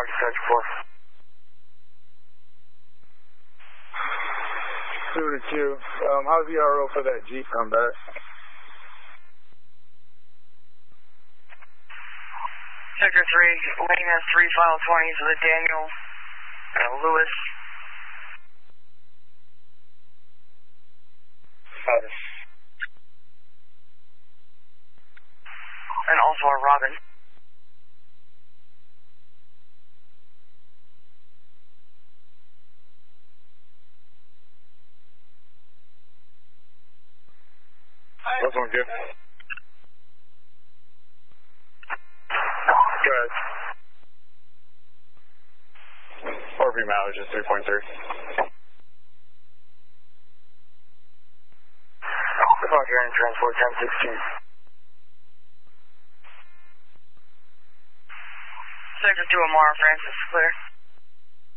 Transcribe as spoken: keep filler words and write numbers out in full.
Roger, Sector four. Two to two. Um, how's the R O for that Jeep come back? Sector three, Lane has three final twenties with a Daniel and a Lewis. Got it. And also a Robin. That's one good. Good. R P M mileage is three point three. Roger, and transport ten sixteen. Sector two, Amara, Francis, clear.